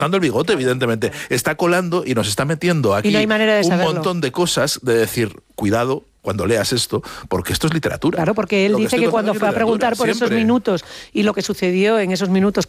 el bigote, evidentemente. Está colando y nos está metiendo aquí no hay manera de saberlo. montón de cosas de decir, cuidado cuando leas esto, porque esto es literatura. Claro, porque él dice que cuando fue a preguntar por esos minutos y lo que sucedió en esos minutos